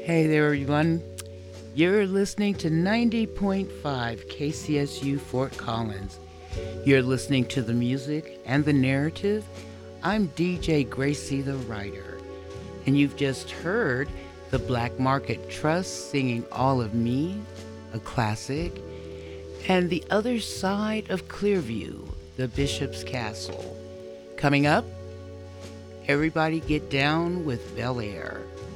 Hey there, everyone. You're listening to 90.5 KCSU Fort Collins. You're listening to the music and the narrative. I'm DJ Gracie the Writer, and you've just heard the Black Market Trust singing All of Me, a classic, and The Other Side of Clearview, the Bishop's Castle. Coming up, everybody get down with Bel Air.